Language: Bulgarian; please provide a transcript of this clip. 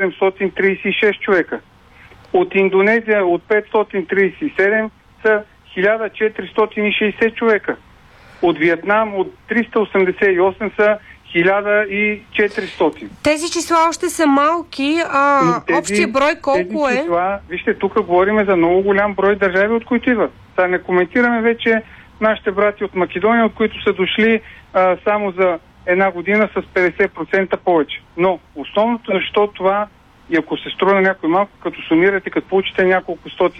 736 човека. От Индонезия от 537 са 1460 човека. От Виетнам от 388 са 1400. Тези числа още са малки, общия брой колко тези числа, вижте, тук говорим за много голям брой държави, от които идват. Сега не коментираме вече нашите брати от Македония, от които са дошли само за една година с 50% повече. Но основното, защо това, и ако се струва на някой малко, като сумирате, като получите няколко стоти